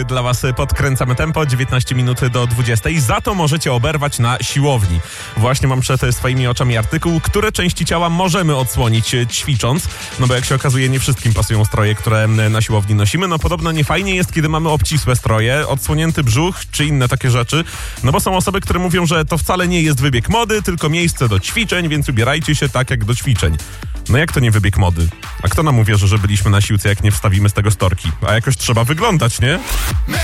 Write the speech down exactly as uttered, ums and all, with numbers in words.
Dla was podkręcamy tempo, dziewiętnaście minut do dwudziestej. Za to możecie oberwać na siłowni. Właśnie mam przed swoimi oczami artykuł, które części ciała możemy odsłonić ćwicząc. No bo jak się okazuje, nie wszystkim pasują stroje, które na siłowni nosimy. No podobno niefajnie jest, kiedy mamy obcisłe stroje, odsłonięty brzuch czy inne takie rzeczy. No bo są osoby, które mówią, że to wcale nie jest wybieg mody, tylko miejsce do ćwiczeń, więc ubierajcie się tak jak do ćwiczeń. No jak to nie wybieg mody? A kto nam uwierzy, że byliśmy na siłce, jak nie wstawimy z tego storki? A jakoś trzeba wyglądać, nie?